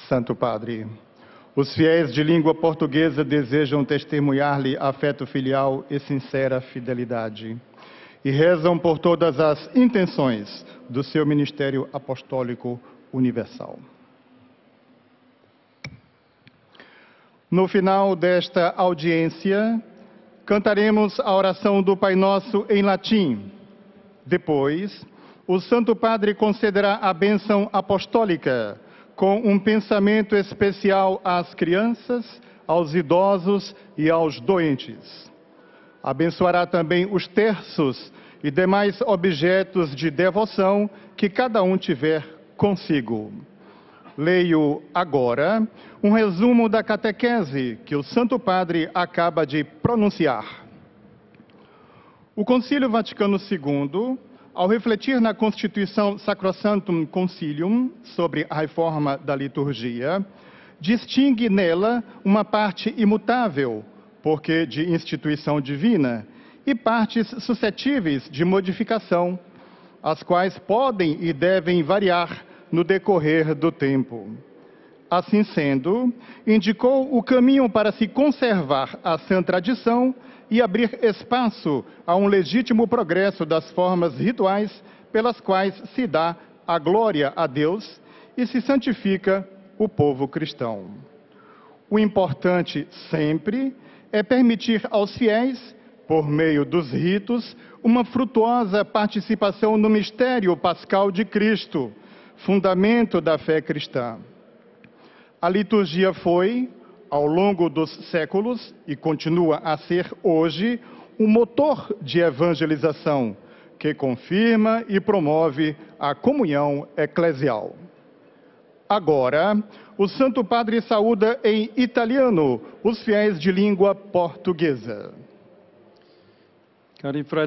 Santo Padre, os fiéis de língua portuguesa desejam testemunhar-lhe afeto filial e sincera fidelidade e rezam por todas as intenções do seu ministério apostólico universal. No final desta audiência, cantaremos a oração do Pai Nosso em latim. Depois, o Santo Padre concederá a bênção apostólica, com um pensamento especial às crianças, aos idosos e aos doentes. Abençoará também os terços e demais objetos de devoção que cada um tiver consigo. Leio agora um resumo da catequese que o Santo Padre acaba de pronunciar. O Concílio Vaticano II, ao refletir na Constituição Sacrosanctum Concilium sobre a reforma da liturgia, distingue nela uma parte imutável, porque de instituição divina, e partes suscetíveis de modificação, as quais podem e devem variar no decorrer do tempo. Assim sendo, indicou o caminho para se conservar a sã tradição e abrir espaço a um legítimo progresso das formas rituais pelas quais se dá a glória a Deus e se santifica o povo cristão. O importante sempre é permitir aos fiéis, por meio dos ritos, uma frutuosa participação no mistério pascal de Cristo, fundamento da fé cristã. A liturgia foi, ao longo dos séculos, e continua a ser hoje, um motor de evangelização que confirma e promove a comunhão eclesial. Agora, o Santo Padre saúda em italiano os fiéis de língua portuguesa. Cari